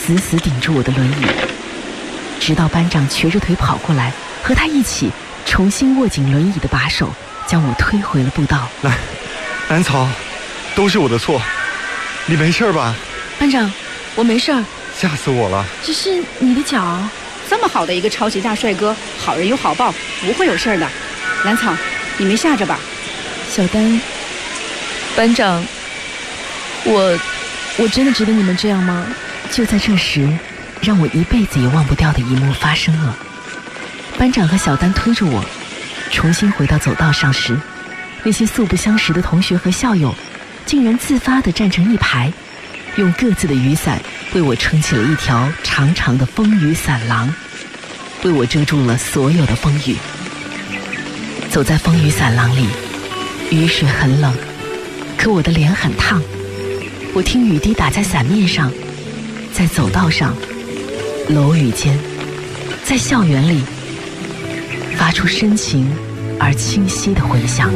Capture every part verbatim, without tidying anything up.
死死顶住我的轮椅，直到班长瘸着腿跑过来，和他一起重新握紧轮椅的把手，将我推回了步道。 蓝蓝草，都是我的错，你没事吧？ 班长，我没事儿。 吓死我了！ 只是你的脚。 这么好的一个超级大帅哥，好人有好报，不会有事儿的。蓝草，你没吓着吧？ 小丹，班长，我我真的值得你们这样吗？就在这时，让我一辈子也忘不掉的一幕发生了。班长和小丹推着我重新回到走道上时，那些素不相识的同学和校友竟然自发地站成一排，用各自的雨伞为我撑起了一条长长的风雨伞廊，为我遮住了所有的风雨。走在风雨伞廊里，雨水很冷，可我的脸很烫。我听雨滴打在伞面上，在走道上，楼宇间，在校园里，发出深情而清晰的回响。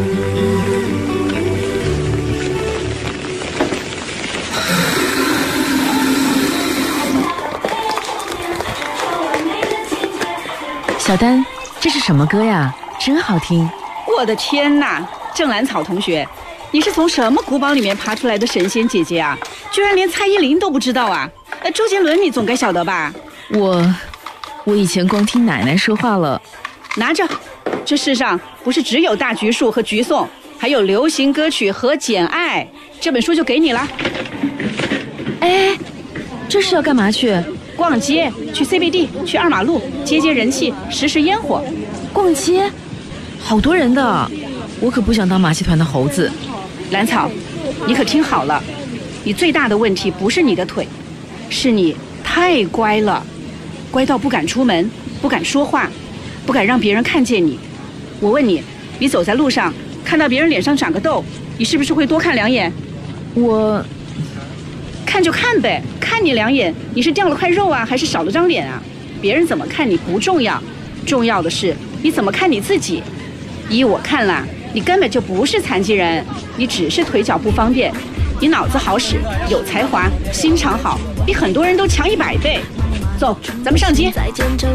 小丹，这是什么歌呀？真好听！ 我的天哪，郑兰草同学，你是从什么古堡里面爬出来的神仙姐姐啊？居然连蔡依林都不知道啊？呃，周杰伦你总该晓得吧？ 我，我以前光听奶奶说话了。 拿着，这世上不是只有大橘树和橘颂，还有流行歌曲和简爱，这本书就给你了。 哎，这是要干嘛去？ 逛街，去 C B D， 去二马路，接接人气，拾拾烟火。 逛街？好多人的，我可不想当马戏团的猴子。 兰草，你可听好了，你最大的问题不是你的腿，是你太乖了，乖到不敢出门，不敢说话，不敢让别人看见你。我问你，你走在路上看到别人脸上长个痘，你是不是会多看两眼？ 我看就看呗，看你两眼，你是掉了块肉啊，还是少了张脸啊？别人怎么看你不重要，重要的是你怎么看你自己。依我看啦，你根本就不是残疾人，你只是腿脚不方便。你脑子好使，有才华，心肠好，比很多人都强一百倍。走，咱们上街。